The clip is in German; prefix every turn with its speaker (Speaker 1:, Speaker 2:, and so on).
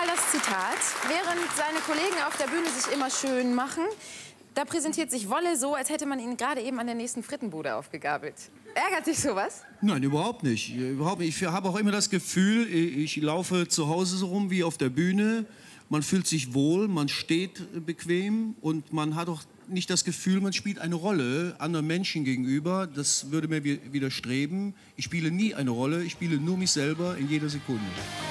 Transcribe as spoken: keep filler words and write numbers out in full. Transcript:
Speaker 1: Wollers Zitat. Während seine Kollegen auf der Bühne sich immer schön machen, da präsentiert sich Wolle so, als hätte man ihn gerade eben an der nächsten Frittenbude aufgegabelt. Ärgert dich sowas?
Speaker 2: Nein, überhaupt nicht. Überhaupt nicht. Ich habe auch immer das Gefühl, ich laufe zu Hause so rum wie auf der Bühne. Man fühlt sich wohl, man steht bequem und man hat auch nicht das Gefühl, man spielt eine Rolle anderen Menschen gegenüber. Das würde mir widerstreben. Ich spiele nie eine Rolle, ich spiele nur mich selber in jeder Sekunde.